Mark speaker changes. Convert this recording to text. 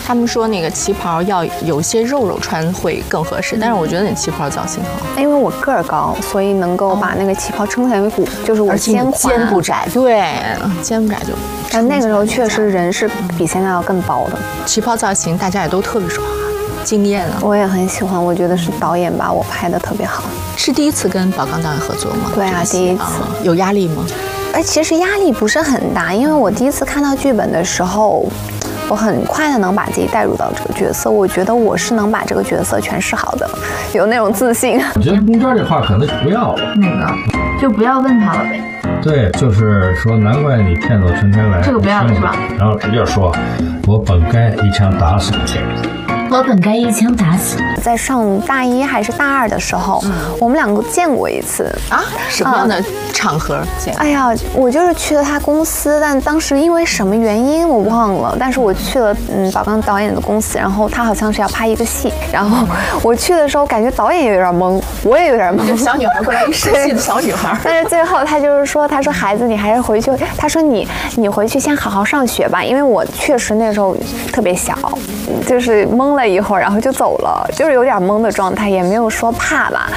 Speaker 1: 他们说那个旗袍要有些肉穿会更合适，但是我觉得你旗袍造型好，
Speaker 2: 因为我个儿高，所以能够把那个旗袍撑起来，因为就是我肩
Speaker 1: 不窄，对，肩不窄就。
Speaker 2: 但那个时候确实人是比现在要更薄的。
Speaker 1: 旗袍造型大家也都特别说惊艳啊，
Speaker 2: 我也很喜欢，我觉得是导演把我拍的特别好。
Speaker 1: 是第一次跟宝刚导演合作吗？
Speaker 2: 对啊，第一次。
Speaker 1: 有压力吗？
Speaker 2: 其实压力不是很大，因为我第一次看到剧本的时候，我很快的能把自己带入到这个角色，我觉得我是能把这个角色诠释好的，有那种自信。
Speaker 3: 我觉得中间这话可能就不要了，
Speaker 4: 哪个就不要问他了呗。
Speaker 3: 对，就是说难怪你骗走春天来，
Speaker 4: 这个不要了是吧？
Speaker 3: 然后直接说，我本该一枪打死你。
Speaker 4: 我本该一枪打死。
Speaker 2: 在上大一还是大二的时候，我们两个见过一次
Speaker 1: 啊？什么样的场合见？
Speaker 2: 哎呀，我就是去了他公司，但当时因为什么原因我忘了，但是我去了宝刚导演的公司，然后他好像是要拍一个戏，然后我去的时候感觉导演有点懵，我也有点懵，
Speaker 1: 小女孩过来一生气的小女孩。
Speaker 2: 但是最后他就是说，他说孩子你还是回去，他说你回去先好好上学吧，因为我确实那时候特别小，就是懵了一会儿，然后就走了，就是有点懵的状态，也没有说怕吧。